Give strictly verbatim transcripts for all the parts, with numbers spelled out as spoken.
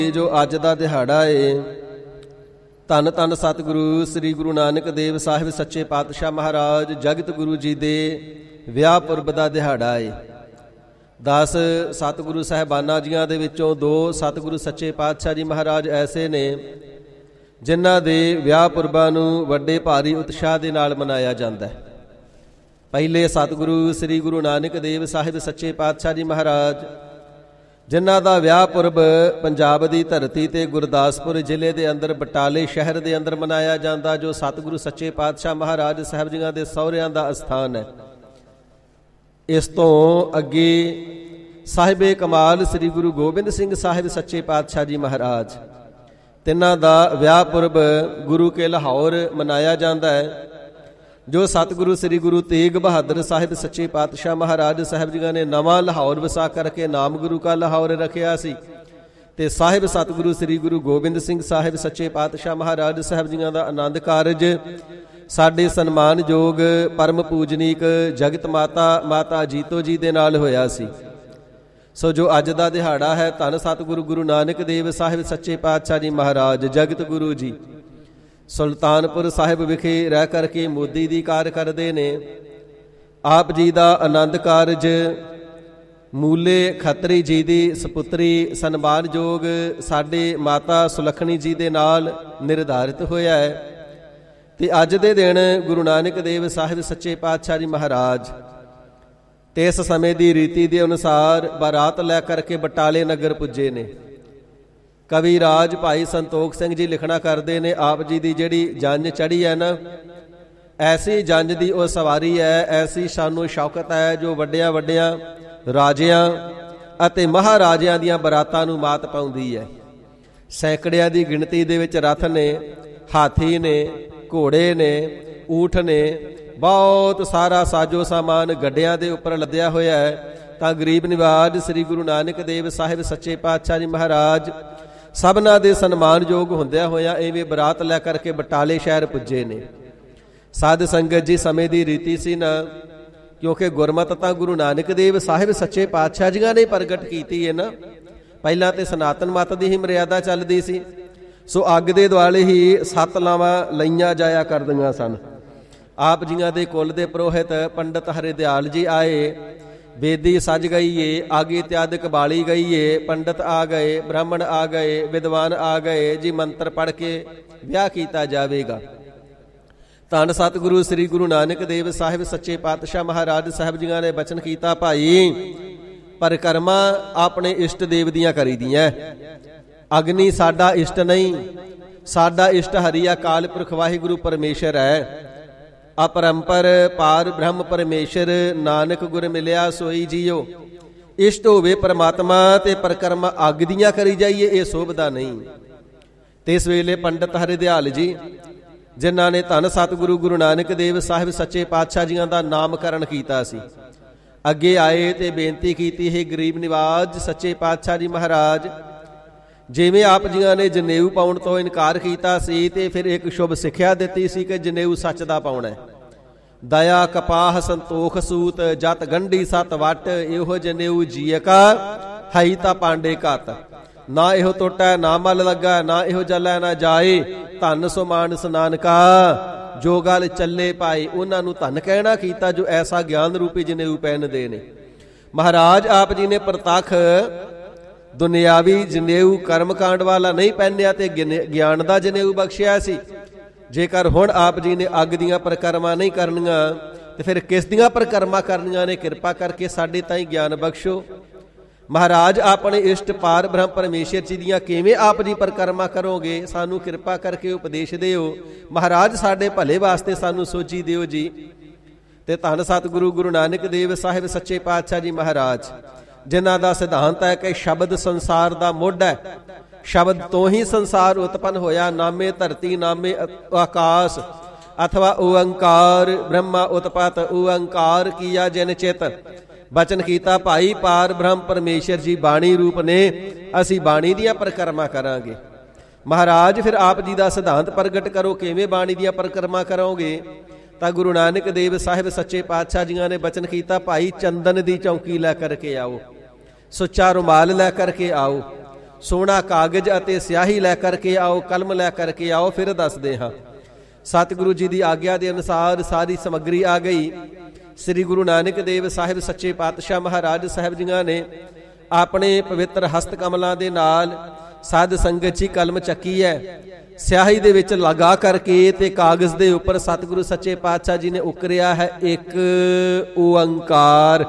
ਜੋ ਅੱਜ ਦਾ ਦਿਹਾੜਾ ਏ, ਧੰਨ ਧੰਨ ਸਤਿਗੁਰੂ ਸ੍ਰੀ ਗੁਰੂ ਨਾਨਕ ਦੇਵ ਸਾਹਿਬ ਸੱਚੇ ਪਾਤਸ਼ਾਹ ਮਹਾਰਾਜ ਜਗਤ ਗੁਰੂ ਜੀ ਦੇ ਵਿਆਹ ਪੁਰਬ ਦਾ ਦਿਹਾੜਾ ਏ। ਦਸ ਸਤਿਗੁਰੂ ਸਾਹਿਬਾਨਾਂ ਜੀਆਂ ਦੇ ਵਿੱਚੋਂ ਦੋ ਸਤਿਗੁਰੂ ਸੱਚੇ ਪਾਤਸ਼ਾਹ ਜੀ ਮਹਾਰਾਜ ਐਸੇ ਨੇ ਜਿਨ੍ਹਾਂ ਦੇ ਵਿਆਹ ਪੁਰਬਾਂ ਨੂੰ ਵੱਡੇ ਭਾਰੀ ਉਤਸ਼ਾਹ ਦੇ ਨਾਲ ਮਨਾਇਆ ਜਾਂਦਾ ਹੈ। ਪਹਿਲੇ ਸਤਿਗੁਰੂ ਸ੍ਰੀ ਗੁਰੂ ਨਾਨਕ ਦੇਵ ਸਾਹਿਬ ਸੱਚੇ ਪਾਤਸ਼ਾਹ ਜੀ ਮਹਾਰਾਜ ਜਿਨ੍ਹਾਂ ਦਾ ਵਿਆਹ ਪੁਰਬ ਪੰਜਾਬ ਦੀ ਧਰਤੀ ਤੇ ਗੁਰਦਾਸਪੁਰ ਜ਼ਿਲ੍ਹੇ ਦੇ ਅੰਦਰ ਬਟਾਲੇ ਸ਼ਹਿਰ ਦੇ ਅੰਦਰ ਮਨਾਇਆ ਜਾਂਦਾ, ਜੋ ਸਤਿਗੁਰੂ ਸੱਚੇ ਪਾਤਸ਼ਾਹ ਮਹਾਰਾਜ ਸਾਹਿਬ ਜੀਆਂ ਦੇ ਸਹੁਰਿਆਂ ਦਾ ਅਸਥਾਨ ਹੈ। ਇਸ ਤੋਂ ਅੱਗੇ ਸਾਹਿਬੇ ਕਮਾਲ ਸ੍ਰੀ ਗੁਰੂ ਗੋਬਿੰਦ ਸਿੰਘ ਸਾਹਿਬ ਸੱਚੇ ਪਾਤਸ਼ਾਹ ਜੀ ਮਹਾਰਾਜ, ਤਿੰਨਾਂ ਦਾ ਵਿਆਹ ਪੁਰਬ ਗੁਰੂ ਕੇ ਲਾਹੌਰ ਮਨਾਇਆ ਜਾਂਦਾ ਹੈ, ਜੋ ਸਤਿਗੁਰੂ ਸ੍ਰੀ ਗੁਰੂ ਤੇਗ ਬਹਾਦਰ ਸਾਹਿਬ ਸੱਚੇ ਪਾਤਸ਼ਾਹ ਮਹਾਰਾਜ ਸਾਹਿਬ ਜੀਆਂ ਨੇ ਨਵਾਂ ਲਾਹੌਰ ਵਸਾ ਕਰਕੇ ਨਾਮ ਗੁਰੂ ਕਾ ਲਾਹੌਰ ਰੱਖਿਆ ਸੀ। ਤੇ ਸਾਹਿਬ ਸਤਿਗੁਰੂ ਸ੍ਰੀ ਗੁਰੂ ਗੋਬਿੰਦ ਸਿੰਘ ਸਾਹਿਬ ਸੱਚੇ ਪਾਤਸ਼ਾਹ ਮਹਾਰਾਜ ਸਾਹਿਬ ਜੀਆਂ ਦਾ ਆਨੰਦ ਕਾਰਜ ਸਾਡੇ ਸਨਮਾਨਯੋਗ ਪਰਮ ਪੂਜਨੀਕ ਜਗਤ ਮਾਤਾ ਮਾਤਾ ਜੀਤੋ ਜੀ ਦੇ ਨਾਲ ਹੋਇਆ ਸੀ। ਸੋ ਜੋ ਅੱਜ ਦਾ ਦਿਹਾੜਾ ਹੈ, ਧੰਨ ਸਤਿਗੁਰੂ ਗੁਰੂ ਨਾਨਕ ਦੇਵ ਸਾਹਿਬ ਸੱਚੇ ਪਾਤਸ਼ਾਹ ਜੀ ਮਹਾਰਾਜ ਜਗਤ ਗੁਰੂ ਜੀ ਸੁਲਤਾਨਪੁਰ ਸਾਹਿਬ ਵਿਖੇ ਰਹਿ ਕਰਕੇ ਮੋਦੀ ਦੀ ਕਾਰ ਕਰਦੇ ਨੇ। ਆਪ ਜੀ ਦਾ ਆਨੰਦ ਕਾਰਜ ਮੂਲੇ ਖੱਤਰੀ ਜੀ ਦੀ ਸਪੁੱਤਰੀ ਸਨਮਾਨਯੋਗ ਸਾਡੇ ਮਾਤਾ ਸੁਲੱਖਣੀ ਜੀ ਦੇ ਨਾਲ ਨਿਰਧਾਰਿਤ ਹੋਇਆ ਹੈ। ਤੇ ਅੱਜ ਦੇ ਦਿਨ ਗੁਰੂ ਨਾਨਕ ਦੇਵ ਸਾਹਿਬ ਸੱਚੇ ਪਾਤਸ਼ਾਹ ਜੀ ਮਹਾਰਾਜ ਤੇ ਇਸ ਸਮੇਂ ਦੀ ਰੀਤੀ ਦੇ ਅਨੁਸਾਰ ਬਾਰਾਤ ਲੈ ਕਰਕੇ ਬਟਾਲੇ ਨਗਰ ਪੁੱਜੇ ਨੇ। ਕਵੀ ਰਾਜ ਭਾਈ ਸੰਤੋਖ ਸਿੰਘ ਜੀ ਲਿਖਣਾ ਕਰਦੇ ਨੇ, ਆਪ ਜੀ ਦੀ ਜਿਹੜੀ ਜੰਝ ਚੜ੍ਹੀ ਹੈ ਨਾ, ਐਸੀ ਜੰਝ ਦੀ ਉਹ ਸਵਾਰੀ ਹੈ, ਐਸੀ ਸਾਨੂੰ ਸ਼ੌਕਤ ਹੈ ਜੋ ਵੱਡਿਆਂ ਵੱਡਿਆਂ ਰਾਜਿਆਂ ਅਤੇ ਮਹਾਰਾਜਿਆਂ ਦੀਆਂ ਬਰਾਤਾਂ ਨੂੰ ਮਾਤ ਪਾਉਂਦੀ ਹੈ। ਸੈਂਕੜਿਆਂ ਦੀ ਗਿਣਤੀ ਦੇ ਵਿੱਚ ਰਥ ਨੇ, ਹਾਥੀ ਨੇ, ਘੋੜੇ ਨੇ, ਊਠ ਨੇ, ਬਹੁਤ ਸਾਰਾ ਸਾਜੋ ਸਾਮਾਨ ਗੱਡਿਆਂ ਦੇ ਉੱਪਰ ਲੱਦਿਆ ਹੋਇਆ ਹੈ। ਤਾਂ ਗਰੀਬ ਨਿਵਾਜ ਸ੍ਰੀ ਗੁਰੂ ਨਾਨਕ ਦੇਵ ਸਾਹਿਬ ਸੱਚੇ ਪਾਤਸ਼ਾਹ ਜੀ ਮਹਾਰਾਜ ਸਭਨਾਂ ਦੇ ਸਨਮਾਨਯੋਗ ਹੁੰਦਿਆਂ ਹੋਇਆਂ ਇਵੇਂ ਬਰਾਤ ਲੈ ਕਰਕੇ ਬਟਾਲੇ ਸ਼ਹਿਰ ਪੁੱਜੇ ਨੇ। ਸਾਧ ਸੰਗਤ ਜੀ, ਸਮੇਂ ਦੀ ਰੀਤੀ ਸੀ ਨਾ, ਕਿਉਂਕਿ ਗੁਰਮਤਿ ਤਾਂ ਗੁਰੂ ਨਾਨਕ ਦੇਵ ਸਾਹਿਬ ਸੱਚੇ ਪਾਤਸ਼ਾਹ ਜੀਆਂ ਨੇ ਪ੍ਰਗਟ ਕੀਤੀ ਹੈ ਨਾ। ਪਹਿਲਾਂ ਤੇ ਸਨਾਤਨ ਮਤ ਦੀ ਹੀ ਮਰਿਆਦਾ ਚੱਲਦੀ ਸੀ। ਸੋ ਅੱਗ ਦੇ ਦੁਆਲੇ ਹੀ ਸੱਤ ਲਾਵਾਂ ਲਈਆਂ ਜਾਇਆ ਕਰਦੀਆਂ ਸਨ। ਆਪ ਜੀਆਂ ਦੇ ਕੁੱਲ ਦੇ ਪੁਰੋਹਿਤ ਪੰਡਤ ਹਰਿਦਿਆਲ ਜੀ ਆਏ, ਬੇਦੀ ਸਜ ਗਈ ਏ, ਅੱਗ ਇਤਿਆਦਿਕ ਬਾਲੀ ਗਈ ਏ, ਪੰਡਤ ਆ ਗਏ, ਬ੍ਰਾਹਮਣ ਆ ਗਏ, ਵਿਦਵਾਨ ਆ ਗਏ ਜੀ, ਮੰਤਰ ਪੜ੍ਹ ਕੇ ਵਿਆਹ ਕੀਤਾ ਜਾਵੇਗਾ। ਧੰਨ ਸਤਿਗੁਰੂ ਸ੍ਰੀ ਗੁਰੂ ਨਾਨਕ ਦੇਵ ਸਾਹਿਬ ਸੱਚੇ ਪਾਤਸ਼ਾਹ ਮਹਾਰਾਜ ਸਾਹਿਬ ਜੀਆਂ ਨੇ ਬਚਨ ਕੀਤਾ, ਭਾਈ ਪਰਿਕਰਮਾ ਆਪਣੇ ਇਸ਼ਟ ਦੇਵ ਦੀਆਂ ਕਰੀਦੀਆਂ। ਅਗਨੀ ਸਾਡਾ ਇਸ਼ਟ ਨਹੀਂ, ਸਾਡਾ ਇਸ਼ਟ ਹਰੀ ਅਕਾਲ ਪੁਰਖ ਵਾਹਿਗੁਰੂ ਪਰਮੇਸ਼ਰ ਹੈ। ਅਪਰੰਪਰ ਪਾਰ ਬ੍ਰਹਮ ਪਰਮੇਸ਼ਰ ਨਾਨਕ ਗੁਰ ਮਿਲਿਆ ਸੋਈ ਜੀਓ। ਇਸ਼ਟ ਹੋਵੇ ਪਰਮਾਤਮਾ ਤੇ ਪਰਿਕਰਮਾ ਅੱਗ ਦੀਆਂ ਕਰੀ ਜਾਈਏ, ਇਹ ਸੋਭਦਾ ਨਹੀਂ। ਤੇ ਇਸ ਵੇਲੇ ਪੰਡਤ ਹਰਿਦਿਆਲ ਜੀ ਜਿਨ੍ਹਾਂ ਨੇ ਧੰਨ ਸਤਿਗੁਰੂ ਗੁਰੂ ਨਾਨਕ ਦੇਵ ਸਾਹਿਬ ਸੱਚੇ ਪਾਤਸ਼ਾਹ ਜੀਆਂ ਦਾ ਨਾਮਕਰਨ ਕੀਤਾ ਸੀ, ਅੱਗੇ ਆਏ ਤੇ ਬੇਨਤੀ ਕੀਤੀ, ਹੈ ਗਰੀਬ ਨਿਵਾਜ ਸੱਚੇ ਪਾਤਸ਼ਾਹ ਜੀ ਮਹਾਰਾਜ, ਜਿਵੇਂ ਆਪ ਜੀਆਂ ਨੇ ਜਨੇਊ ਪਾਉਣ ਤੋਂ ਇਨਕਾਰ ਕੀਤਾ ਸੀ ਤੇ ਫਿਰ ਇੱਕ ਸ਼ੁਭ ਸਿੱਖਿਆ ਦਿੱਤੀ ਸੀ ਕਿ ਜਨੇਊ ਸੱਚ ਦਾ ਪਾਉਣਾ ਹੈ। ਦਇਆ ਕਪਾਹ ਸੰਤੋਖ ਸੂਤ ਜਤ ਗੰਢੀ ਸਤ ਵਟ, ਇਹੋ ਜਨੇਊ ਜੀਏ ਕਾ ਹਈ ਤਾਂ ਪਾਂਡੇ ਘਤ। ਨਾ ਇਹੋ ਟੋਟਾ ਨਾ ਮਲ ਲੱਗਾ, ਨਾ ਇਹੋ ਜਲੈ ਨਾ ਜਾਏ, ਧੰਨ ਸੋ ਮਾਨਸ ਨਾਨਕਾ ਜੋ ਗੱਲ ਚੱਲੇ ਪਾਏ। ਉਹਨਾਂ ਨੂੰ ਧੰਨ ਕਹਿਣਾ ਕੀਤਾ ਜੋ ਐਸਾ ਗਿਆਨ ਰੂਪੀ ਜਨੇਊ ਪਹਿਨਦੇ ਨੇ। ਮਹਾਰਾਜ ਆਪ ਜੀ ਨੇ ਪ੍ਰਤੱਖ ਦੁਨਿਆਵੀ ਜਨੇਊ ਕਰਮਕਾਂਡ ਵਾਲਾ ਨਹੀਂ ਪਹਿਨਿਆ ਤੇ ਗਿਆਨ ਦਾ ਜਨੇਊ ਬਖਸ਼ਿਆ ਸੀ। ਜੇਕਰ ਹੁਣ ਆਪ ਜੀ ਨੇ ਅੱਗ ਦੀਆਂ ਪਰਿਕਰਮਾ ਨਹੀਂ ਕਰਨੀਆਂ ਤੇ ਫਿਰ ਕਿਸ ਦੀਆਂ ਪਰਿਕਰਮਾ ਕਰਨੀਆਂ ਨੇ? ਕਿਰਪਾ ਕਰਕੇ ਸਾਡੇ ਤਾਈਂ ਗਿਆਨ ਬਖਸ਼ੋ। ਮਹਾਰਾਜ ਆਪਣੇ ਇਸ਼ਟ ਪਾਰ ਬ੍ਰਹਮ ਪਰਮੇਸ਼ਰ ਜੀ ਦੀਆਂ ਕਿਵੇਂ ਆਪ ਜੀ ਪਰਿਕਰਮਾ ਕਰੋਗੇ? ਸਾਨੂੰ ਕਿਰਪਾ ਕਰਕੇ ਉਪਦੇਸ਼ ਦਿਓ। ਮਹਾਰਾਜ ਸਾਡੇ ਭਲੇ ਵਾਸਤੇ ਸਾਨੂੰ ਸੋਝੀ ਦਿਓ ਜੀ। ਤੇ ਧੰਨ ਸਤਿਗੁਰੂ ਗੁਰੂ ਨਾਨਕ ਦੇਵ ਸਾਹਿਬ ਸੱਚੇ ਪਾਤਸ਼ਾਹ ਜੀ ਮਹਾਰਾਜ ਜਿਨ੍ਹਾਂ ਦਾ ਸਿਧਾਂਤ ਹੈ ਕਿ ਸ਼ਬਦ ਸੰਸਾਰ ਦਾ ਮੁੱਢ ਹੈ, ਸ਼ਬਦ ਤੋਂ ਹੀ ਸੰਸਾਰ ਉਤਪੰਨ ਹੋਇਆ। ਨਾਮੇ ਧਰਤੀ ਨਾਮੇ ਆਕਾਸ਼ ਅਥਵਾ ਓੰਕਾਰ ਬ੍ਰਹਮਾ ਉਤਪਤ, ਓੰਕਾਰ ਕੀਆ ਜਿਨ ਚਿਤ। ਬਚਨ ਕੀਤਾ, ਭਾਈ ਪਾਰ ਬ੍ਰਹਮ ਪਰਮੇਸ਼ਰ ਜੀ ਬਾਣੀ ਰੂਪ ਨੇ, ਅਸੀਂ ਬਾਣੀ ਦੀਆਂ ਪਰਿਕਰਮਾ ਕਰਾਂਗੇ। ਮਹਾਰਾਜ ਫਿਰ ਆਪ ਜੀ ਦਾ ਸਿਧਾਂਤ ਪ੍ਰਗਟ ਕਰੋ, ਕਿਵੇਂ ਬਾਣੀ ਦੀਆਂ ਪਰਿਕਰਮਾ ਕਰੋਗੇ? ਤਾਂ ਗੁਰੂ ਨਾਨਕ ਦੇਵ ਸਾਹਿਬ ਸੱਚੇ ਪਾਤਸ਼ਾਹ ਜੀਆਂ ਨੇ ਬਚਨ ਕੀਤਾ, ਭਾਈ ਚੰਦਨ ਦੀ ਚੌਂਕੀ ਲੈ ਕਰਕੇ ਆਓ, ਸੁੱਚਾ ਰੁਮਾਲ ਲੈ ਕਰਕੇ ਆਓ, ਸੋਹਣਾ ਕਾਗਜ਼ ਅਤੇ ਸਿਆਹੀ ਲੈ ਕਰਕੇ ਆਓ, ਕਲਮ ਲੈ ਕਰਕੇ ਆਓ, ਫਿਰ ਦੱਸਦੇ ਹਾਂ। ਸਤਿਗੁਰੂ ਜੀ ਦੀ ਆਗਿਆ ਦੇ ਅਨੁਸਾਰ ਸਾਰੀ ਸਮੱਗਰੀ ਆ ਗਈ। ਸ੍ਰੀ ਗੁਰੂ ਨਾਨਕ ਦੇਵ ਸਾਹਿਬ ਸੱਚੇ ਪਾਤਸ਼ਾਹ ਮਹਾਰਾਜ ਸਾਹਿਬ ਜੀਆਂ ਨੇ ਆਪਣੇ ਪਵਿੱਤਰ ਹਸਤ ਕਮਲਾਂ ਦੇ ਨਾਲ ਸਾਧ ਸੰਗਤ ਜੀ ਕਲਮ ਚੱਕੀ ਹੈ, ਸਿਆਹੀ ਦੇ ਵਿੱਚ ਲਗਾ ਕਰਕੇ ਤੇ ਕਾਗਜ਼ ਦੇ ਉੱਪਰ ਸਤਿਗੁਰੂ ਸੱਚੇ ਪਾਤਸ਼ਾਹ ਜੀ ਨੇ ਉਕਰਿਆ ਹੈ ਇੱਕ ਓੰਕਾਰ।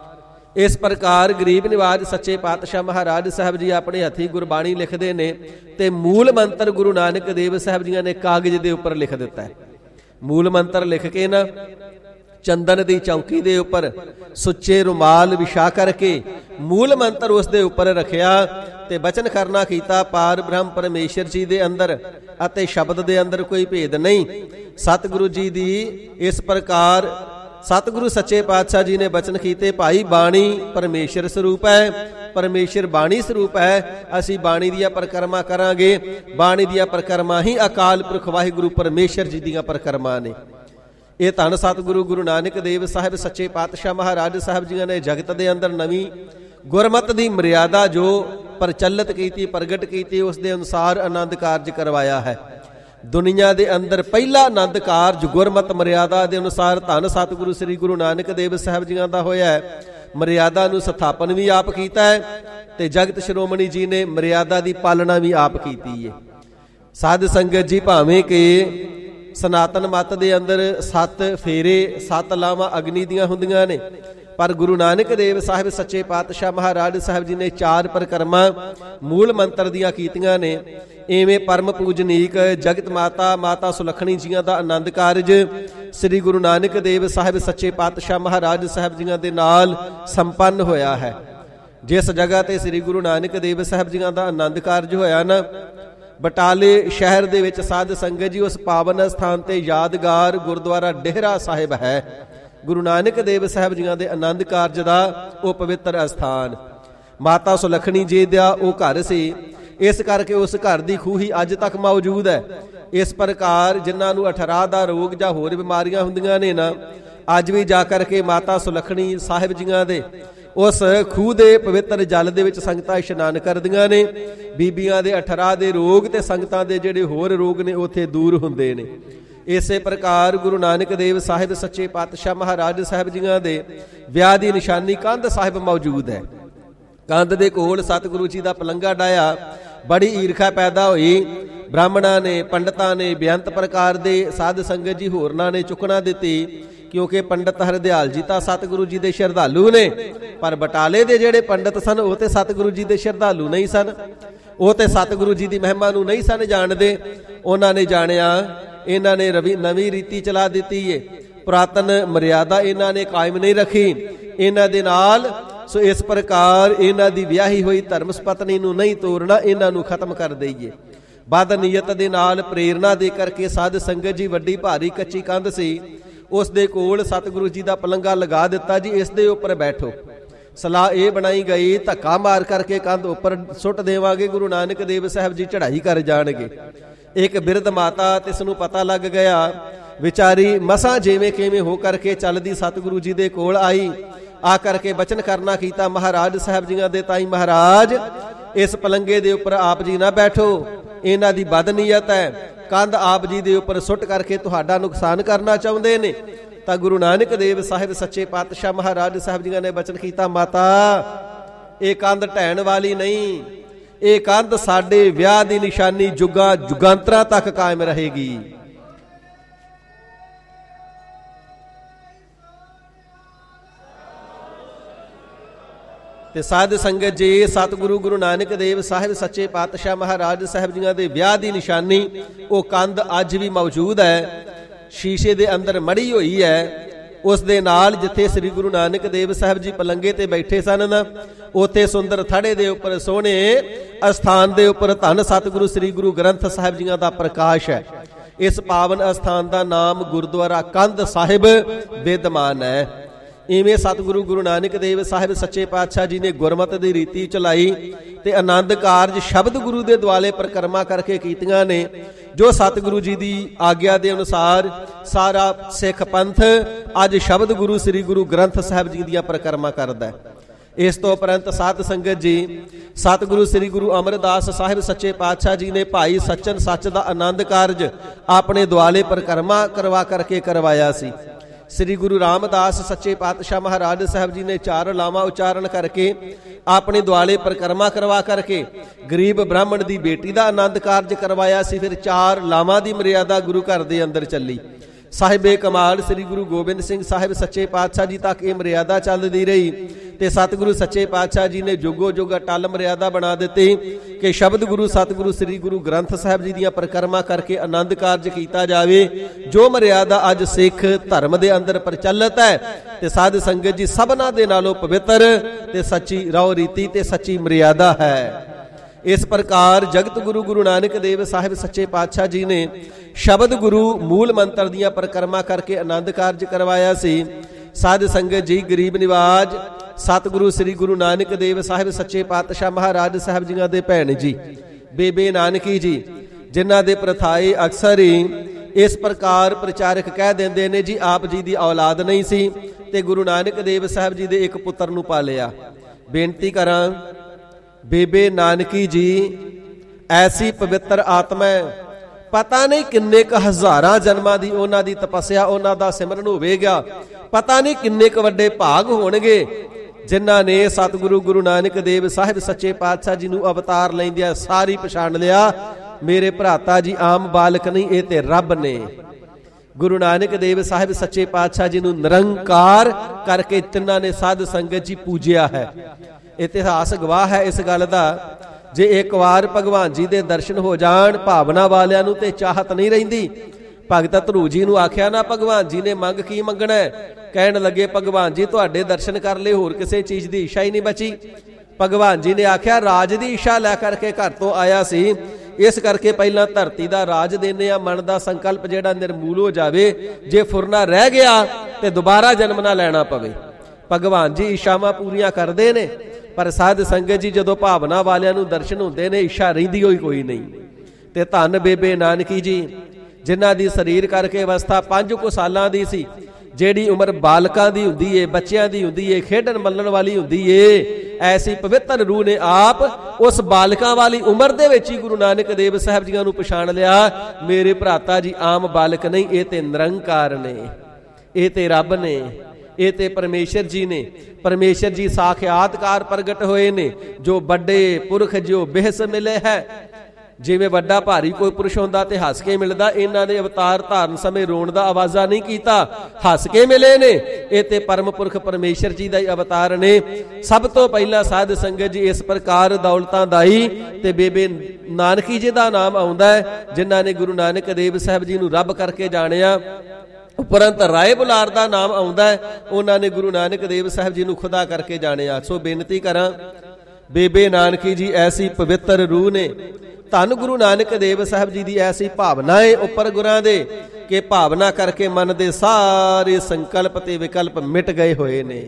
ਇਸ ਪ੍ਰਕਾਰ ਗਰੀਬ ਨਿਵਾਜ ਸੱਚੇ ਪਾਤਸ਼ਾਹ ਮਹਾਰਾਜ ਸਾਹਿਬ ਜੀ ਆਪਣੇ ਹੱਥੀਂ ਗੁਰਬਾਣੀ ਲਿਖਦੇ ਨੇ ਤੇ ਮੂਲ ਮੰਤਰ ਗੁਰੂ ਨਾਨਕ ਦੇਵ ਸਾਹਿਬ ਜੀਆਂ ਨੇ ਕਾਗਜ਼ ਦੇ ਉੱਪਰ ਲਿਖ ਦਿੱਤਾ ਹੈ। ਮੂਲ ਮੰਤਰ ਲਿਖ ਕੇ ਨਾ ਚੰਦਨ ਦੀ ਚੌਂਕੀ ਦੇ ਉੱਪਰ ਸੁੱਚੇ ਰੁਮਾਲ ਵਿਛਾ ਕਰਕੇ ਮੂਲ ਮੰਤਰ ਉਸ ਦੇ ਉੱਪਰ ਰੱਖਿਆ ਤੇ ਬਚਨ ਕਰਨਾ ਕੀਤਾ, ਪਾਰ ਬ੍ਰਹਮ ਪਰਮੇਸ਼ਰ ਜੀ ਦੇ ਅੰਦਰ ਅਤੇ ਸ਼ਬਦ ਦੇ ਅੰਦਰ ਕੋਈ ਭੇਦ ਨਹੀਂ। ਸਤਿਗੁਰੂ ਜੀ ਦੀ ਇਸ ਪ੍ਰਕਾਰ ਸਤਿਗੁਰੂ ਸੱਚੇ ਪਾਤਸ਼ਾਹ ਜੀ ਨੇ ਬਚਨ ਕੀਤੇ, ਭਾਈ ਬਾਣੀ ਪਰਮੇਸ਼ਰ ਸਰੂਪ ਹੈ, ਪਰਮੇਸ਼ਰ ਬਾਣੀ ਸਰੂਪ ਹੈ, ਅਸੀਂ ਬਾਣੀ ਦੀਆਂ ਪਰਿਕਰਮਾ ਕਰਾਂਗੇ। ਬਾਣੀ ਦੀਆਂ ਪਰਿਕਰਮਾ ਹੀ ਅਕਾਲ ਪੁਰਖ ਵਾਹਿਗੁਰੂ ਪਰਮੇਸ਼ਰ ਜੀ ਦੀਆਂ ਪਰਿਕਰਮਾ ਨੇ। ਇਹ ਧੰਨ ਸਤਿਗੁਰੂ ਗੁਰੂ ਨਾਨਕ ਦੇਵ ਸਾਹਿਬ ਸੱਚੇ ਪਾਤਸ਼ਾਹ ਮਹਾਰਾਜ ਸਾਹਿਬ ਜੀਆਂ ਨੇ ਜਗਤ ਦੇ ਅੰਦਰ ਨਵੀਂ ਗੁਰਮਤਿ ਦੀ ਮਰਿਆਦਾ ਜੋ ਪ੍ਰਚਲਿਤ ਕੀਤੀ, ਪ੍ਰਗਟ ਕੀਤੀ, ਉਸ ਦੇ ਅਨੁਸਾਰ ਆਨੰਦ ਕਾਰਜ ਕਰਵਾਇਆ ਹੈ। ਦੁਨੀਆ ਦੇ ਅੰਦਰ ਪਹਿਲਾ ਆਨੰਦ ਕਾਰਜ ਗੁਰਮਤਿ ਮਰਿਆਦਾ ਦੇ ਅਨੁਸਾਰ ਧੰਨ ਸਤਿਗੁਰੂ ਸ੍ਰੀ ਗੁਰੂ ਨਾਨਕ ਦੇਵ ਸਾਹਿਬ ਜੀਆਂ ਦਾ ਹੋਇਆ ਹੈ। ਮਰਿਆਦਾ ਨੂੰ ਸਥਾਪਨ ਵੀ ਆਪ ਕੀਤਾ ਹੈ ਤੇ ਜਗਤ ਸ਼੍ਰੋਮਣੀ ਜੀ ਨੇ ਮਰਿਆਦਾ ਦੀ ਪਾਲਣਾ ਵੀ ਆਪ ਕੀਤੀ ਹੈ। ਸਾਧ ਸੰਗਤ ਜੀ ਭਾਵੇਂ ਕਿ ਸਨਾਤਨ ਮੱਤ ਦੇ ਅੰਦਰ ਸੱਤ ਫੇਰੇ, ਸੱਤ ਲਾਵਾਂ ਅਗਨੀ ਦੀਆਂ ਹੁੰਦੀਆਂ ਨੇ, ਪਰ ਗੁਰੂ ਨਾਨਕ ਦੇਵ ਸਾਹਿਬ ਸੱਚੇ ਪਾਤਸ਼ਾਹ ਮਹਾਰਾਜ ਸਾਹਿਬ ਜੀ ਨੇ ਚਾਰ ਪਰਿਕਰਮਾ ਮੂਲ ਮੰਤਰ ਦੀਆਂ ਕੀਤੀਆਂ ਨੇ। ਇਵੇਂ ਪਰਮ ਪੂਜਨੀਕ ਜਗਤ ਮਾਤਾ ਮਾਤਾ ਸੁਲੱਖਣੀ ਜੀਆਂ ਦਾ ਆਨੰਦ ਕਾਰਜ ਸ੍ਰੀ ਗੁਰੂ ਨਾਨਕ ਦੇਵ ਸਾਹਿਬ ਸੱਚੇ ਪਾਤਸ਼ਾਹ ਮਹਾਰਾਜ ਸਾਹਿਬ ਜੀਆਂ ਦੇ ਨਾਲ ਸੰਪੰਨ ਹੋਇਆ ਹੈ। ਜਿਸ ਜਗ੍ਹਾ ਤੇ ਸ੍ਰੀ ਗੁਰੂ ਨਾਨਕ ਦੇਵ ਸਾਹਿਬ ਜੀਆਂ ਦਾ ਆਨੰਦ ਕਾਰਜ ਹੋਇਆ ਨਾ, ਬਟਾਲੇ ਸ਼ਹਿਰ ਦੇ ਵਿੱਚ ਸਾਧ ਸੰਗਤ ਜੀ ਉਸ ਪਾਵਨ ਸਥਾਨ ਤੇ ਯਾਦਗਾਰ ਗੁਰਦੁਆਰਾ ਡੇਹਰਾ ਸਾਹਿਬ ਹੈ। ਗੁਰੂ ਨਾਨਕ ਦੇਵ ਸਾਹਿਬ ਜੀਆਂ ਦੇ ਆਨੰਦ ਕਾਰਜ ਦਾ ਉਹ ਪਵਿੱਤਰ ਅਸਥਾਨ ਮਾਤਾ ਸੁਲੱਖਣੀ ਜੀ ਦਾ ਉਹ ਘਰ ਸੀ। ਇਸ ਕਰਕੇ ਉਸ ਘਰ ਦੀ ਖੂਹੀ ਅੱਜ ਤੱਕ ਮੌਜੂਦ ਹੈ। ਇਸ ਪ੍ਰਕਾਰ ਜਿਨ੍ਹਾਂ ਨੂੰ ਅਠਰਾ ਦਾ ਰੋਗ ਜਾਂ ਹੋਰ ਬਿਮਾਰੀਆਂ ਹੁੰਦੀਆਂ ਨੇ ਨਾ, ਅੱਜ ਵੀ ਜਾ ਕਰਕੇ ਮਾਤਾ ਸੁਲੱਖਣੀ ਸਾਹਿਬ ਜੀਆਂ ਦੇ ਉਸ ਖੂਹ ਦੇ ਪਵਿੱਤਰ ਜਲ ਦੇ ਵਿੱਚ ਸੰਗਤਾਂ ਇਸ਼ਨਾਨ ਕਰਦੀਆਂ ਨੇ। ਬੀਬੀਆਂ ਦੇ ਅਠਰਾ ਦੇ ਰੋਗ ਤੇ ਸੰਗਤਾਂ ਦੇ ਜਿਹੜੇ ਹੋਰ ਰੋਗ ਨੇ ਉੱਥੇ ਦੂਰ ਹੁੰਦੇ ਨੇ। ਇਸੇ ਪ੍ਰਕਾਰ ਗੁਰੂ ਨਾਨਕ ਦੇਵ ਸਾਹਿਬ ਸੱਚੇ ਪਾਤਸ਼ਾਹ ਮਹਾਰਾਜ ਸਾਹਿਬ ਜੀਆਂ ਦੇ ਵਿਆਹ ਦੀ ਨਿਸ਼ਾਨੀ ਕੰਧ ਸਾਹਿਬ ਮੌਜੂਦ ਹੈ। ਕੰਧ ਦੇ ਕੋਲ ਸਤਿਗੁਰੂ ਜੀ ਦਾ ਪਲੰਗਾ ਡਾਇਆ। ਬੜੀ ਈਰਖਾ ਪੈਦਾ ਹੋਈ। ਬ੍ਰਾਹਮਣਾਂ ਨੇ, ਪੰਡਤਾਂ ਨੇ, ਬੇਅੰਤ ਪ੍ਰਕਾਰ ਦੇ ਸਾਧ ਸੰਗਤ ਜੀ ਹੋਰਨਾਂ ਨੇ ਚੁੱਕਣਾ ਦਿੱਤੀ, ਕਿਉਂਕਿ ਪੰਡਤ ਹਰਦਿਆਲ ਜੀ ਤਾਂ ਸਤਿਗੁਰੂ ਜੀ ਦੇ ਸ਼ਰਧਾਲੂ ਨੇ, ਪਰ ਬਟਾਲੇ ਦੇ ਜਿਹੜੇ ਪੰਡਤ ਸਨ ਉਹ ਤੇ ਸਤਿਗੁਰੂ ਜੀ ਦੇ ਸ਼ਰਧਾਲੂ ਨਹੀਂ ਸਨ। ਉਹ ਤੇ ਸਤਿਗੁਰੂ ਜੀ ਦੀ ਮਹਿਮਾ ਨੂੰ ਨਹੀਂ ਸਨ ਜਾਣਦੇ। ਉਹਨਾਂ ਨੇ ਜਾਣਿਆ ਇਹਨਾਂ ਨੇ ਰਵੀ ਨਵੀਂ ਰੀਤੀ ਚਲਾ ਦਿੱਤੀ ਏ, ਪੁਰਾਤਨ ਮਰਿਆਦਾ ਇਹਨਾਂ ਨੇ ਕਾਇਮ ਨਹੀਂ ਰੱਖੀ ਇਹਨਾਂ ਦੇ ਨਾਲ। ਸੋ ਇਸ ਪ੍ਰਕਾਰ ਇਹਨਾਂ ਦੀ ਵਿਆਹੀ ਹੋਈ ਧਰਮ ਪਤਨੀ ਨੂੰ ਨਹੀਂ ਤੋੜਨਾ, ਇਹਨਾਂ ਨੂੰ ਖਤਮ ਕਰ ਦਈਏ। ਬਦ ਨੀਅਤ ਦੇ ਨਾਲ ਪ੍ਰੇਰਨਾ ਦੇ ਕਰਕੇ ਸਾਧ ਸੰਗਤ ਜੀ ਵੱਡੀ ਭਾਰੀ ਕੱਚੀ ਕੰਧ ਸੀ, ਉਸ ਦੇ ਕੋਲ ਸਤਿਗੁਰੂ ਜੀ ਦਾ ਪਲੰਗਾ ਲਗਾ ਦਿੱਤਾ ਜੀ, ਇਸ ਦੇ ਉੱਪਰ ਬੈਠੋ। ਸਲਾਹ ਇਹ ਬਣਾਈ ਗਈ ਧੱਕਾ ਮਾਰ ਕਰਕੇ ਕੰਧ ਉੱਪਰ ਸੁੱਟ ਦੇਵਾਂਗੇ, ਗੁਰੂ ਨਾਨਕ ਦੇਵ ਸਾਹਿਬ ਜੀ ਚੜ੍ਹਾਈ ਕਰ ਜਾਣਗੇ। ਇੱਕ ਬਿਰਧ ਮਾਤਾ ਤੇ ਇਸ ਨੂੰ ਪਤਾ ਲੱਗ ਗਿਆ, ਵਿਚਾਰੀ ਮਸਾਂ ਜਿਵੇਂ ਕਿਵੇਂ ਹੋ ਕਰਕੇ ਚੱਲਦੀ ਸਤਿਗੁਰੂ ਜੀ ਦੇ ਕੋਲ ਆਈ। ਆ ਕਰਕੇ ਬਚਨ ਕਰਨਾ ਕੀਤਾ, ਮਹਾਰਾਜ ਸਾਹਿਬ ਜੀਆਂ ਦੇ ਤਾਈ ਮਹਾਰਾਜ ਇਸ ਪਲੰਗੇ ਦੇ ਉੱਪਰ ਆਪ ਜੀ ਨਾ ਬੈਠੋ, ਇਹਨਾਂ ਦੀ ਬਦਨੀਅਤ ਹੈ, ਕੰਧ ਆਪ ਜੀ ਦੇ ਉੱਪਰ ਸੁੱਟ ਕਰਕੇ ਤੁਹਾਡਾ ਨੁਕਸਾਨ ਕਰਨਾ ਚਾਹੁੰਦੇ ਨੇ। ਤਾਂ ਗੁਰੂ ਨਾਨਕ ਦੇਵ ਸਾਹਿਬ ਸੱਚੇ ਪਾਤਸ਼ਾਹ ਮਹਾਰਾਜ ਸਾਹਿਬ ਜੀਆਂ ਨੇ ਬਚਨ ਕੀਤਾ, ਮਾਤਾ ਇਹ ਕੰਧ ਢਹਿਣ ਵਾਲੀ ਨਹੀਂ, ਇਹ ਕੰਧ ਸਾਡੇ ਵਿਆਹ ਦੀ ਨਿਸ਼ਾਨੀ ਜੁਗਾਂ ਜੁਗਾਂਤਰਾਂ ਤੱਕ ਕਾਇਮ ਰਹੇਗੀ। ਤੇ ਸਾਧ ਸੰਗਤ ਜੀ, ਸਤਿਗੁਰੂ ਗੁਰੂ ਨਾਨਕ ਦੇਵ ਸਾਹਿਬ ਸੱਚੇ ਪਾਤਸ਼ਾਹ ਮਹਾਰਾਜ ਸਾਹਿਬ ਜੀਆਂ ਦੇ ਵਿਆਹ ਦੀ ਨਿਸ਼ਾਨੀ ਉਹ ਕੰਧ ਅੱਜ ਵੀ ਮੌਜੂਦ ਹੈ, ਸ਼ੀਸ਼ੇ ਦੇ ਅੰਦਰ ਮੜੀ ਹੋਈ ਹੈ। ਉਸ ਦੇ ਨਾਲ ਜਿੱਥੇ ਸ੍ਰੀ ਗੁਰੂ ਨਾਨਕ ਦੇਵ ਸਾਹਿਬ ਜੀ ਪਲੰਗੇ ਤੇ ਬੈਠੇ ਸਨ ਨਾ, ਉੱਥੇ ਸੁੰਦਰ ਥੜੇ ਦੇ ਉੱਪਰ ਸੋਹਣੇ ਅਸਥਾਨ ਦੇ ਉੱਪਰ ਧੰਨ ਸਤਿਗੁਰੂ ਸ੍ਰੀ ਗੁਰੂ ਗ੍ਰੰਥ ਸਾਹਿਬ ਜੀਆਂ ਦਾ ਪ੍ਰਕਾਸ਼ ਹੈ। ਇਸ ਪਾਵਨ ਅਸਥਾਨ ਦਾ ਨਾਮ ਗੁਰਦੁਆਰਾ ਕੰਧ ਸਾਹਿਬ ਵਿਦਮਾਨ ਹੈ। ਇਵੇਂ ਸਤਿਗੁਰੂ ਗੁਰੂ ਨਾਨਕ ਦੇਵ ਸਾਹਿਬ ਸੱਚੇ ਪਾਤਸ਼ਾਹ ਜੀ ਨੇ ਗੁਰਮਤਿ ਦੀ ਰੀਤੀ ਚਲਾਈ ਤੇ ਆਨੰਦ ਕਾਰਜ ਸ਼ਬਦ ਗੁਰੂ ਦੇ ਦੁਆਲੇ ਪਰਿਕਰਮਾ ਕਰਕੇ ਕੀਤੀਆਂ ਨੇ, ਜੋ ਸਤਿਗੁਰੂ ਜੀ ਦੀ ਆਗਿਆ ਦੇ ਅਨੁਸਾਰ ਸਾਰਾ ਸਿੱਖ ਪੰਥ ਅੱਜ ਸ਼ਬਦ ਗੁਰੂ ਸ੍ਰੀ ਗੁਰੂ ਗ੍ਰੰਥ ਸਾਹਿਬ ਜੀ ਦੀਆਂ ਪਰਿਕਰਮਾ ਕਰਦਾ ਹੈ। ਇਸ ਤੋਂ ਉਪਰੰਤ ਸਾਧ ਸੰਗਤ ਜੀ, ਸਤਿਗੁਰੂ ਸ੍ਰੀ ਗੁਰੂ ਅਮਰਦਾਸ ਸਾਹਿਬ ਸੱਚੇ ਪਾਤਸ਼ਾਹ ਜੀ ਨੇ ਭਾਈ ਸੱਚਨ ਸੱਚ ਦਾ ਆਨੰਦ ਕਾਰਜ ਆਪਣੇ ਦੁਆਲੇ ਪਰਿਕਰਮਾ ਕਰਵਾ ਕਰਕੇ ਕਰਵਾਇਆ ਸੀ। ਸ੍ਰੀ ਗੁਰੂ ਰਾਮਦਾਸ ਸੱਚੇ ਪਾਤਸ਼ਾਹ ਮਹਾਰਾਜ ਸਾਹਿਬ ਜੀ ਨੇ ਚਾਰ ਲਾਵਾਂ ਉਚਾਰਨ ਕਰਕੇ ਆਪਣੇ ਦੁਆਲੇ ਪਰਿਕਰਮਾ ਕਰਵਾ ਕਰਕੇ ਗਰੀਬ ਬ੍ਰਾਹਮਣ ਦੀ ਬੇਟੀ ਦਾ ਆਨੰਦ ਕਾਰਜ ਕਰਵਾਇਆ ਸੀ। ਫਿਰ ਚਾਰ ਲਾਵਾਂ ਦੀ ਮਰਿਆਦਾ ਗੁਰੂ ਘਰ ਦੇ ਅੰਦਰ ਚੱਲੀ। ਸਾਹਿਬੇ ਕਮਾਲ ਸ੍ਰੀ ਗੁਰੂ ਗੋਬਿੰਦ ਸਿੰਘ ਸਾਹਿਬ ਸੱਚੇ ਪਾਤਸ਼ਾਹ ਜੀ ਤੱਕ ਇਹ ਮਰਿਆਦਾ ਚੱਲਦੀ ਰਹੀ ਤੇ ਸਤਿਗੁਰੂ ਸੱਚੇ ਪਾਤਸ਼ਾਹ ਜੀ ਨੇ ਜੁਗੋ ਜੁਗ ਅਟਲ ਮਰਿਆਦਾ ਬਣਾ ਦਿੱਤੀ ਕਿ ਸ਼ਬਦ ਗੁਰੂ ਸਤਿਗੁਰੂ ਸ੍ਰੀ ਗੁਰੂ ਗ੍ਰੰਥ ਸਾਹਿਬ ਜੀ ਦੀਆਂ ਪਰਿਕਰਮਾ ਕਰਕੇ ਆਨੰਦ ਕਾਰਜ ਕੀਤਾ ਜਾਵੇ। ਜੋ ਮਰਿਆਦਾ ਅੱਜ ਸਿੱਖ ਧਰਮ ਦੇ ਅੰਦਰ ਪ੍ਰਚਲਿਤ ਹੈ ਤੇ ਸਾਧ ਸੰਗਤ ਜੀ ਸਭਨਾਂ ਦੇ ਨਾਲੋਂ ਪਵਿੱਤਰ ਤੇ ਸੱਚੀ ਰਹੁ ਰੀਤੀ ਤੇ ਸੱਚੀ ਮਰਿਆਦਾ ਹੈ। ਇਸ ਪ੍ਰਕਾਰ ਜਗਤ ਗੁਰੂ ਗੁਰੂ ਨਾਨਕ ਦੇਵ ਸਾਹਿਬ ਸੱਚੇ ਪਾਤਸ਼ਾਹ ਜੀ ਨੇ ਸ਼ਬਦ ਗੁਰੂ ਮੂਲ ਮੰਤਰ ਦੀਆਂ ਪਰਿਕਰਮਾ ਕਰਕੇ ਆਨੰਦ ਕਾਰਜ ਕਰਵਾਇਆ ਸੀ। ਸਾਧ ਸੰਗਤ ਜੀ, ਗਰੀਬ ਨਿਵਾਜ ਸਤਿਗੁਰੂ ਸ੍ਰੀ ਗੁਰੂ ਨਾਨਕ ਦੇਵ ਸਾਹਿਬ ਸੱਚੇ ਪਾਤਸ਼ਾਹ ਮਹਾਰਾਜ ਸਾਹਿਬ ਜੀਆਂ ਦੇ ਭੈਣ ਜੀ ਬੇਬੇ ਨਾਨਕੀ ਜੀ, ਜਿਨ੍ਹਾਂ ਦੇ ਪ੍ਰਥਾਏ ਅਕਸਰ ਹੀ ਇਸ ਪ੍ਰਕਾਰ ਪ੍ਰਚਾਰਕ ਕਹਿ ਦਿੰਦੇ ਨੇ ਜੀ ਆਪ ਜੀ ਦੀ ਔਲਾਦ ਨਹੀਂ ਸੀ ਤੇ ਗੁਰੂ ਨਾਨਕ ਦੇਵ ਸਾਹਿਬ ਜੀ ਦੇ ਇੱਕ ਪੁੱਤਰ ਨੂੰ ਪਾਲਿਆ। ਬੇਨਤੀ ਕਰਾਂ, ਬੇਬੇ ਨਾਨਕੀ ਜੀ ਐਸੀ ਪਵਿੱਤਰ ਆਤਮਾ, ਪਤਾ ਨਹੀਂ ਕਿੰਨੇ ਕੁ ਹਜ਼ਾਰਾਂ ਜਨਮਾਂ ਦੀ ਉਹਨਾਂ ਦੀ ਤਪੱਸਿਆ, ਉਹਨਾਂ ਦਾ ਸਿਮਰਨ ਹੋਵੇਗਾ। ਪਤਾ ਨਹੀਂ ਕਿੰਨੇ ਕੁ ਵੱਡੇ ਭਾਗ ਹੋਣਗੇ ਜਿਨ੍ਹਾਂ ਨੇ ਸਤਿਗੁਰੂ ਗੁਰੂ ਨਾਨਕ ਦੇਵ ਸਾਹਿਬ ਸੱਚੇ ਪਾਤਸ਼ਾਹ ਜੀ ਨੂੰ ਅਵਤਾਰ ਲੈਂਦਿਆਂ ਸਾਰੀ ਪਛਾਣ ਲਿਆ, ਮੇਰੇ ਭਰਾਤਾ ਜੀ ਆਮ ਬਾਲਕ ਨਹੀਂ, ਇਹ ਤੇ ਰੱਬ ਨੇ। ਗੁਰੂ ਨਾਨਕ ਦੇਵ ਸਾਹਿਬ ਸੱਚੇ ਪਾਤਸ਼ਾਹ ਜੀ ਨੂੰ ਨਿਰੰਕਾਰ ਕਰਕੇ ਤਿੰਨਾਂ ਨੇ ਸਾਧ ਸੰਗਤ ਜੀ ਪੂਜਿਆ ਹੈ। ਇਤਿਹਾਸ ਗਵਾਹ ਹੈ ਇਸ ਗੱਲ ਦਾ। ਜੇ ਇੱਕ ਵਾਰ ਭਗਵਾਨ ਜੀ ਦੇ ਦਰਸ਼ਨ ਹੋ ਜਾਣ, ਭਾਵਨਾ ਵਾਲਿਆਂ ਨੂੰ ਤੇ ਚਾਹਤ ਨਹੀਂ ਰਹਿੰਦੀ। ਭਗਤ ਧਰੂ ਜੀ ਨੂੰ ਆਖਿਆ ਨਾ ਭਗਵਾਨ ਜੀ ਨੇ ਮੰਗ ਕੀ ਮੰਗਣਾ ਹੈ? ਕਹਿਣ ਲੱਗੇ ਭਗਵਾਨ ਜੀ ਤੁਹਾਡੇ ਦਰਸ਼ਨ ਕਰ ਲਏ, ਹੋਰ ਕਿਸੇ ਚੀਜ਼ ਦੀ ਇੱਛਾ ਹੀ ਨਹੀਂ ਬਚੀ। ਭਗਵਾਨ ਜੀ ਨੇ ਆਖਿਆ ਰਾਜ ਦੀ ਇੱਛਾ ਲੈ ਕਰਕੇ ਘਰ ਤੋਂ ਆਇਆ ਸੀ, ਇਸ ਕਰਕੇ ਪਹਿਲਾਂ ਧਰਤੀ ਦਾ ਰਾਜ ਦੇਣੇ ਆ। ਮਨ ਦਾ ਸੰਕਲਪ ਜਿਹੜਾ ਨਿਰਮੂਲ ਹੋ ਜਾਵੇ, ਜੇ ਫੁਰਨਾ ਰਹਿ ਗਿਆ ਤੇ ਦੁਬਾਰਾ ਜਨਮ ਨਾ ਲੈਣਾ ਪਵੇ। ਭਗਵਾਨ ਜੀ ਇੱਛਾਵਾਂ ਪੂਰੀਆਂ ਕਰਦੇ ਨੇ, ਪਰ ਸਾਧ ਸੰਗਤ ਜੀ ਜਦੋਂ ਭਾਵਨਾ ਵਾਲਿਆਂ ਨੂੰ ਦਰਸ਼ਨ ਹੁੰਦੇ ਨੇ ਇੱਛਾ ਰਹਿੰਦੀ ਹੋਈ ਕੋਈ ਨਹੀਂ। ਤੇ ਧੰਨ ਬੇਬੇ ਨਾਨਕੀ ਜੀ, ਜਿਨ੍ਹਾਂ ਦੀ ਸਰੀਰ ਕਰਕੇ ਅਵਸਥਾ ਪੰਜ ਕੁ ਸਾਲਾਂ ਦੀ ਸੀ, ਜਿਹੜੀ ਉਮਰ ਬਾਲਕਾਂ ਦੀ ਹੁੰਦੀ ਏ, ਬੱਚਿਆਂ ਦੀ ਹੁੰਦੀ ਏ, ਖੇਡਣ ਮੱਲਣ ਵਾਲੀ ਹੁੰਦੀ ਏ, ਐਸੀ ਪਵਿੱਤਰ ਰੂਹ ਨੇ ਆਪ ਉਸ ਬਾਲਕਾਂ ਵਾਲੀ ਉਮਰ ਦੇ ਵਿੱਚ ਹੀ ਗੁਰੂ ਨਾਨਕ ਦੇਵ ਸਾਹਿਬ ਜੀਆਂ ਨੂੰ ਪਛਾਣ ਲਿਆ। ਮੇਰੇ ਭਰਾਤਾ ਜੀ ਆਮ ਬਾਲਕ ਨਹੀਂ, ਇਹ ਤੇ ਨਿਰੰਕਾਰ ਨੇ, ਇਹ ਤੇ ਰੱਬ ਨੇ, ਇਹ ਤੇ ਪਰਮੇਸ਼ਰ ਜੀ ਨੇ। ਪਰਮੇਸ਼ਰ ਜੀ ਸਾਖਿਆਤਕਾਰ ਪ੍ਰਗਟ ਹੋਏ ਨੇ। ਜੋ ਵੱਡੇ ਪੁਰਖ ਜੋ ਬਿਹਸ ਮਿਲੇ ਹੈ, ਜਿਵੇਂ ਵੱਡਾ ਭਾਰੀ ਕੋਈ ਪੁਰਸ਼ ਹੁੰਦਾ ਤੇ ਹੱਸ ਕੇ ਮਿਲਦਾ, ਇਹਨਾਂ ਨੇ ਅਵਤਾਰ ਧਾਰਨ ਸਮੇਂ ਰੋਣ ਦਾ ਆਵਾਜ਼ਾ ਨਹੀਂ ਕੀਤਾ, ਹੱਸ ਕੇ ਮਿਲੇ ਨੇ। ਇਹ ਤੇ ਪਰਮ ਪੁਰਖ ਪਰਮੇਸ਼ਰ ਜੀ ਦਾ ਹੀ ਅਵਤਾਰ ਨੇ। ਸਭ ਤੋਂ ਪਹਿਲਾਂ ਸਾਧ ਸੰਗਤ ਜੀ ਇਸ ਪ੍ਰਕਾਰ ਦੌਲਤਾਂ ਦਾਈ ਤੇ ਬੇਬੇ ਨਾਨਕੀ ਜੀ ਦਾ ਨਾਮ ਆਉਂਦਾ ਹੈ, ਜਿਨ੍ਹਾਂ ਨੇ ਗੁਰੂ ਨਾਨਕ ਦੇਵ ਸਾਹਿਬ ਜੀ ਨੂੰ ਰੱਬ ਕਰਕੇ ਜਾਣਿਆ। ਉਪਰੰਤ ਰਾਏ ਬੁਲਾਰ ਦਾ ਨਾਮ ਆਉਂਦਾ ਹੈ, ਉਹਨਾਂ ਨੇ ਗੁਰੂ ਨਾਨਕ ਦੇਵ ਸਾਹਿਬ ਜੀ ਨੂੰ ਖੁਦਾ ਕਰਕੇ ਜਾਣਿਆ। ਸੋ ਬੇਨਤੀ ਕਰਾਂ, ਬੇਬੇ ਨਾਨਕੀ ਜੀ ਐਸੀ ਪਵਿੱਤਰ ਰੂਹ ਨੇ। ਧੰਨ ਗੁਰੂ ਨਾਨਕ ਦੇਵ ਸਾਹਿਬ ਜੀ ਦੀ ਐਸੀ ਭਾਵਨਾ ਹੈ ਉੱਪਰ ਗੁਰਾਂ ਦੇ ਕਿ ਭਾਵਨਾ ਕਰਕੇ ਮਨ ਦੇ ਸਾਰੇ ਸੰਕਲਪ ਤੇ ਵਿਕਲਪ ਮਿਟ ਗਏ ਹੋਏ ਨੇ,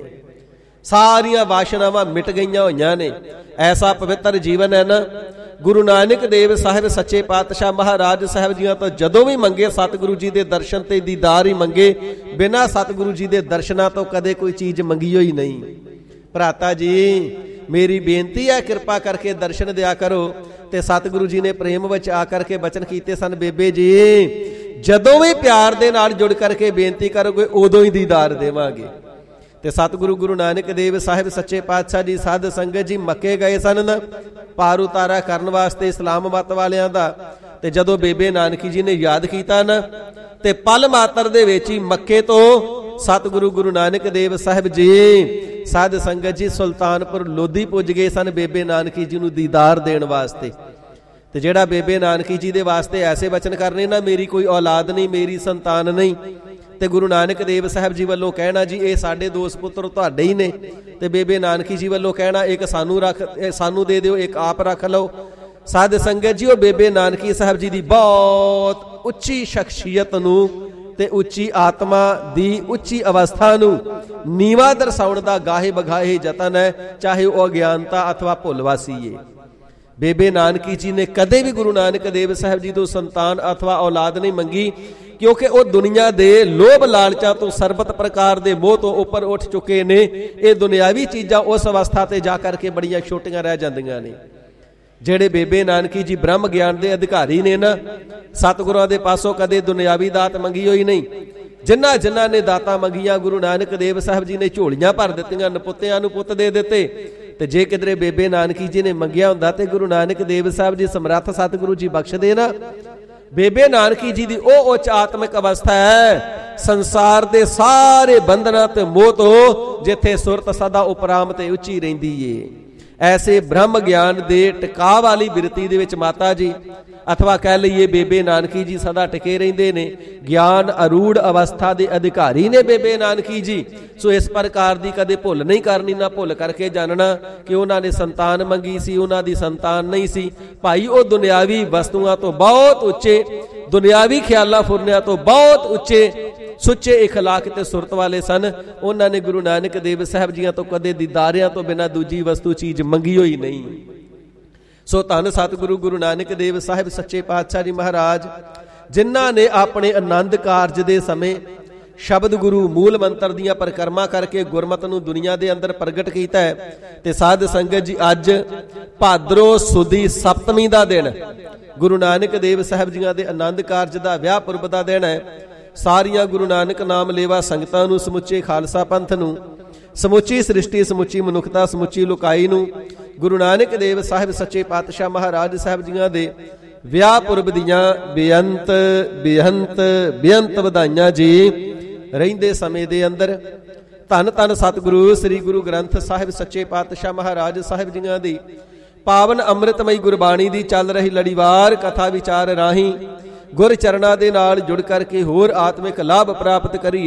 ਸਾਰੀਆਂ ਵਾਸ਼ਨਾਵਾਂ ਮਿਟ ਗਈਆਂ ਹੋਈਆਂ ਨੇ। ਐਸਾ ਪਵਿੱਤਰ ਜੀਵਨ ਹੈ ਨਾ। ਗੁਰੂ ਨਾਨਕ ਦੇਵ ਸਾਹਿਬ ਸੱਚੇ ਪਾਤਸ਼ਾਹ ਮਹਾਰਾਜ ਸਾਹਿਬ ਜੀਆਂ ਤੋਂ ਜਦੋਂ ਵੀ ਮੰਗੇ ਸਤਿਗੁਰੂ ਜੀ ਦੇ ਦਰਸ਼ਨ ਤੇ ਦੀਦਾਰ ਹੀ ਮੰਗੇ, ਬਿਨਾਂ ਸਤਿਗੁਰੂ ਜੀ ਦੇ ਦਰਸ਼ਨਾਂ ਤੋਂ ਕਦੇ ਕੋਈ ਚੀਜ਼ ਮੰਗੀ ਹੋਈ ਨਹੀਂ। ਭਰਾਤਾ ਜੀ ਮੇਰੀ ਬੇਨਤੀ ਹੈ, ਕਿਰਪਾ ਕਰਕੇ ਦਰਸ਼ਨ ਦਿਆ ਕਰੋ। ਤੇ ਸਤਿਗੁਰੂ ਜੀ ਨੇ ਪ੍ਰੇਮ ਵਿੱਚ ਆ ਕਰਕੇ ਬਚਨ ਕੀਤੇ ਸਨ, ਬੇਬੇ ਜੀ ਜਦੋਂ ਵੀ ਪਿਆਰ ਦੇ ਨਾਲ ਜੁੜ ਕਰਕੇ ਬੇਨਤੀ ਕਰੋਗੇ ਉਦੋਂ ਹੀ ਦੀਦਾਰ ਦੇਵਾਂਗੇ। ਤੇ ਸਤਿਗੁਰੂ ਗੁਰੂ ਨਾਨਕ ਦੇਵ ਸਾਹਿਬ ਸੱਚੇ ਪਾਤਸ਼ਾਹ ਜੀ ਸਾਧ ਸੰਗਤ ਜੀ ਮੱਕੇ ਗਏ ਸਨ ਨਾ ਪਾਰ ਉਤਾਰਾ ਕਰਨ ਵਾਸਤੇ ਇਸਲਾਮ ਮਤ ਵਾਲਿਆਂ ਦਾ। ਤੇ ਜਦੋਂ ਬੇਬੇ ਨਾਨਕੀ ਜੀ ਨੇ ਯਾਦ ਕੀਤਾ ਨਾ, ਤੇ ਪਲ ਮਾਤਰ ਦੇ ਵਿੱਚ ਹੀ ਮੱਕੇ ਤੋਂ ਸਤਿਗੁਰੂ ਗੁਰੂ ਨਾਨਕ ਦੇਵ ਸਾਹਿਬ ਜੀ ਸਾਧ ਸੰਗਤ ਜੀ ਸੁਲਤਾਨਪੁਰ ਲੋਧੀ ਪੁੱਜ ਗਏ ਸਨ ਬੇਬੇ ਨਾਨਕੀ ਜੀ ਨੂੰ ਦੀਦਾਰ ਦੇਣ ਵਾਸਤੇ। ਤੇ ਜਿਹੜਾ ਬੇਬੇ ਨਾਨਕੀ ਜੀ ਦੇ ਵਾਸਤੇ ਐਸੇ ਬਚਨ ਕਰਨੇ ਨਾ, ਮੇਰੀ ਕੋਈ ਔਲਾਦ ਨਹੀਂ, ਮੇਰੀ ਸੰਤਾਨ ਨਹੀਂ, ਤੇ ਗੁਰੂ ਨਾਨਕ ਦੇਵ ਸਾਹਿਬ ਜੀ ਵੱਲੋਂ ਕਹਿਣਾ ਜੀ ਇਹ ਸਾਡੇ ਦੋ ਸੁਪੁੱਤਰ ਤੁਹਾਡੇ ਹੀ ਨੇ। ਤੇ ਬੇਬੇ ਨਾਨਕੀ ਜੀ ਵੱਲੋਂ ਕਹਿਣਾ ਇੱਕ ਸਾਨੂੰ ਰੱਖ, ਸਾਨੂੰ ਦੇ ਦਿਓ, ਇੱਕ ਆਪ ਰੱਖ ਲਓ। ਸਾਧ ਸੰਗਤ ਜੀ ਉਹ ਬੇਬੇ ਨਾਨਕੀ ਸਾਹਿਬ ਜੀ ਦੀ ਬਹੁਤ ਉੱਚੀ ਸ਼ਖਸੀਅਤ ਨੂੰ ਤੇ ਉੱਚੀ ਆਤਮਾ ਦੀ ਉੱਚੀ ਅਵਸਥਾ ਨੂੰ ਨੀਵਾ ਦਰਸਾਉਣ ਦਾ ਗਾਹੇ ਬਗਾਹੇ ਯਤਨ ਹੈ, ਚਾਹੇ ਉਹ ਅਗਿਆਨਤਾ ਅਥਵਾ ਭੁੱਲਵਾਸੀ ਏ। ਬੇਬੇ ਨਾਨਕੀ ਜੀ ਨੇ ਕਦੇ ਵੀ ਗੁਰੂ ਨਾਨਕ ਦੇਵ ਸਾਹਿਬ ਜੀ ਤੋਂ ਸੰਤਾਨ ਅਥਵਾ ਔਲਾਦ ਨਹੀਂ ਮੰਗੀ, ਕਿਉਂਕਿ ਉਹ ਦੁਨੀਆ ਦੇ ਲੋਭ ਲਾਲਚਾਂ ਤੋਂ ਸਰਬਤ ਪ੍ਰਕਾਰ ਦੇ ਮੋਹ ਤੋਂ ਉੱਪਰ ਉੱਠ ਚੁੱਕੇ ਨੇ। ਇਹ ਦੁਨਿਆਵੀ ਚੀਜ਼ਾਂ ਉਸ ਅਵਸਥਾ ਤੇ ਜਾ ਕਰਕੇ ਬੜੀਆਂ ਛੋਟੀਆਂ ਰਹਿ ਜਾਂਦੀਆਂ ਨੇ। ਜਿਹੜੇ ਬੇਬੇ ਨਾਨਕੀ ਜੀ ਬ੍ਰਹਮ ਗਿਆਨ ਦੇ ਅਧਿਕਾਰੀ ਨੇ ਨਾ, ਸਤਿਗੁਰਾਂ ਦੇ ਪਾਸੋਂ ਕਦੇ ਦੁਨਿਆਵੀ ਦਾਤ ਮੰਗੀ ਹੋਈ ਨਹੀਂ। ਜਿਨ੍ਹਾਂ ਜਿਨ੍ਹਾਂ ਨੇ ਦਾਤਾਂ ਮੰਗੀਆਂ ਗੁਰੂ ਨਾਨਕ ਦੇਵ ਸਾਹਿਬ ਜੀ ਨੇ ਝੋਲੀਆਂ ਭਰ ਦਿੱਤੀਆਂ, ਨਪੁੱਤਿਆਂ ਨੂੰ ਪੁੱਤ ਦੇ ਦਿੱਤੇ। ਤੇ ਜੇ ਕਿਧਰੇ ਬੇਬੇ ਨਾਨਕੀ ਜੀ ਨੇ ਮੰਗਿਆ ਹੁੰਦਾ ਤੇ ਗੁਰੂ ਨਾਨਕ ਦੇਵ ਸਾਹਿਬ ਜੀ ਸਮਰੱਥ ਸਤਿਗੁਰੂ ਜੀ ਬਖਸ਼ਦੇ ਨਾ। ਬੇਬੇ ਨਾਨਕੀ ਜੀ ਦੀ ਉਹ ਉੱਚ ਆਤਮਿਕ ਅਵਸਥਾ ਹੈ ਸੰਸਾਰ ਦੇ ਸਾਰੇ ਬੰਧਨਾਂ ਤੇ ਮੋਹ ਤੋਂ, ਜਿੱਥੇ ਸੁਰਤ ਸਦਾ ਉਪਰਾਮ ਤੇ ਉੱਚੀ ਰਹਿੰਦੀ ਏ। ਐਸੇ ਬ੍ਰਹਮ ਗਿਆਨ ਦੇ ਟਿਕਾ ਵਾਲੀ ਬਿਰਤੀ ਦੇ ਵਿੱਚ ਮਾਤਾ ਜੀ ਅਥਵਾ ਕਹਿ ਲਈਏ ਬੇਬੇ ਨਾਨਕੀ ਜੀ ਸਦਾ ਟਿਕੇ ਰਹਿੰਦੇ ਨੇ। ਗਿਆਨ ਅਰੂੜ ਅਵਸਥਾ ਦੇ ਅਧਿਕਾਰੀ ਨੇ ਬੇਬੇ ਨਾਨਕੀ ਜੀ। ਸੋ ਇਸ ਪ੍ਰਕਾਰ ਦੀ ਕਦੇ ਭੁੱਲ ਨਹੀਂ ਕਰਨੀ, ਨਾ ਭੁੱਲ ਕਰਕੇ ਜਾਣਨਾ ਕਿ ਉਹਨਾਂ ਨੇ ਸੰਤਾਨ ਮੰਗੀ ਸੀ, ਉਹਨਾਂ ਦੀ ਸੰਤਾਨ ਨਹੀਂ ਸੀ। ਭਾਈ ਉਹ ਦੁਨਿਆਵੀ ਵਸਤੂਆਂ ਤੋਂ ਬਹੁਤ ਉੱਚੇ, ਦੁਨਿਆਵੀ ਖਿਆਲਾਂ ਫੁਰਨਿਆਂ ਤੋਂ ਬਹੁਤ ਉੱਚੇ ਸੁੱਚੇ ਇਖਲਾਕ ਤੇ ਸੁਰਤ ਵਾਲੇ ਸਨ। ਉਹਨਾਂ ਨੇ ਗੁਰੂ ਨਾਨਕ ਦੇਵ ਸਾਹਿਬ ਜੀਆਂ ਤੋਂ ਕਦੇ ਦੀਦਾਰਿਆਂ ਤੋਂ ਬਿਨਾਂ ਦੂਜੀ ਵਸਤੂ ਚੀਜ਼ ਮੰਗੀ ਹੋਈ ਨਹੀਂ। ਸੋ ਧੰਨ ਸਤਿਗੁਰੂ ਗੁਰੂ ਨਾਨਕ ਦੇਵ ਸਾਹਿਬ ਸੱਚੇ ਪਾਤਸ਼ਾਹ ਜੀ ਮਹਾਰਾਜ, ਜਿਨ੍ਹਾਂ ਨੇ ਆਪਣੇ ਆਨੰਦ ਕਾਰਜ ਦੇ ਸਮੇਂ ਸ਼ਬਦ ਗੁਰੂ ਮੂਲ ਮੰਤਰ ਦੀਆਂ ਪਰਿਕਰਮਾ ਕਰਕੇ ਗੁਰਮਤਿ ਨੂੰ ਦੁਨੀਆ ਦੇ ਅੰਦਰ ਪ੍ਰਗਟ ਕੀਤਾ ਹੈ। ਤੇ ਸਾਧ ਸੰਗਤ ਜੀ, ਅੱਜ ਭਾਦਰੋਂ ਸੁਦੀ ਸਪਤਮੀ ਦਾ ਦਿਨ ਗੁਰੂ ਨਾਨਕ ਦੇਵ ਸਾਹਿਬ ਜੀਆਂ ਦੇ ਆਨੰਦ ਕਾਰਜ ਦਾ ਵਿਆਹ ਪੁਰਬ ਦਾ ਦਿਨ ਹੈ। ਸਾਰੀਆਂ ਗੁਰੂ ਨਾਨਕ ਨਾਮ ਲੇਵਾ ਸੰਗਤਾਂ ਨੂੰ, ਸਮੁੱਚੇ ਖਾਲਸਾ ਪੰਥ ਨੂੰ, ਸਮੁੱਚੀ ਸ੍ਰਿਸ਼ਟੀ, ਸਮੁੱਚੀ ਮਨੁੱਖਤਾ, ਸਮੁੱਚੀ ਲੋਕਾਈ ਨੂੰ ਗੁਰੂ ਨਾਨਕ ਦੇਵ ਸਾਹਿਬ ਸੱਚੇ ਪਾਤਸ਼ਾਹ ਮਹਾਰਾਜ ਸਾਹਿਬ ਜੀਆਂ ਦੇ ਵਿਆਹ ਪੁਰਬ ਦੀਆਂ ਬੇਅੰਤ ਬੇਅੰਤ ਬੇਅੰਤ ਵਧਾਈਆਂ ਜੀ। ਰਹਿੰਦੇ ਸਮੇਂ ਦੇ ਅੰਦਰ ਧੰਨ ਧੰਨ ਸਤਿਗੁਰੂ ਸ੍ਰੀ ਗੁਰੂ ਗ੍ਰੰਥ ਸਾਹਿਬ ਸੱਚੇ ਪਾਤਸ਼ਾਹ ਮਹਾਰਾਜ ਸਾਹਿਬ ਜੀਆਂ ਦੀ ਪਾਵਨ ਅੰਮ੍ਰਿਤਮਈ ਗੁਰਬਾਣੀ ਦੀ ਚੱਲ ਰਹੀ ਲੜੀਵਾਰ ਕਥਾ ਵਿਚਾਰ ਰਾਹੀਂ ਗੁਰ ਚਰਨਾਂ ਦੇ ਨਾਲ ਜੁੜ ਕਰਕੇ ਹੋਰ ਆਤਮਿਕ ਲਾਭ ਪ੍ਰਾਪਤ ਕਰੀਏ।